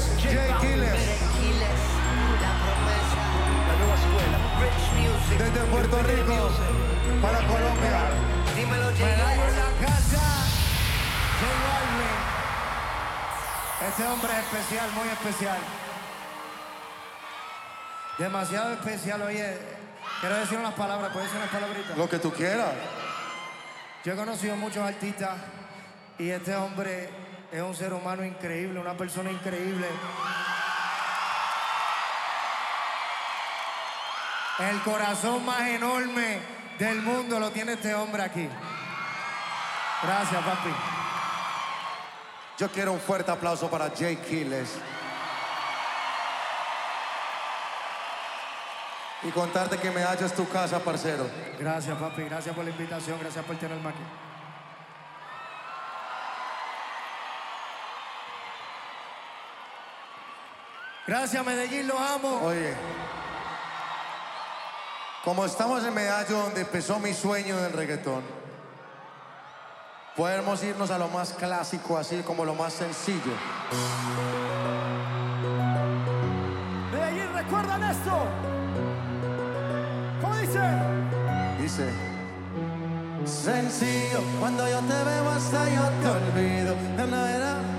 Jay Quiles. La promesa, la nueva escuela. Rich Music. Desde Puerto Rico para Colombia. Dímelo, Me Jay. da en la casa. Jay Balvin. Este hombre es especial, muy especial. Demasiado especial, oye. Quiero decir unas palabras, ¿puedes decir unas palabritas? Lo que tú quieras. Yo he conocido muchos artistas y este hombre es un ser humano increíble, una persona increíble. El corazón más enorme del mundo lo tiene este hombre aquí. Gracias, papi. Yo quiero un fuerte aplauso para Jay Quiles. Y contarte que me hallas tu casa, parcero. Gracias, papi. Gracias por la invitación. Gracias por tenerme aquí. Gracias, Medellín. Los amo. Oye, como estamos en Medallo, donde empezó mi sueño del reggaetón, podemos irnos a lo más clásico, así como lo más sencillo. Medellín, ¿recuerdan esto? ¿Cómo dice? Dice: sencillo, cuando yo te veo hasta yo te olvido.